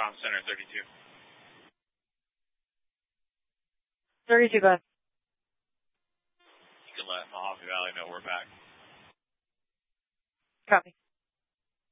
Comm Center 32. 32, go ahead. You can let Mojave Valley know we're back. Copy.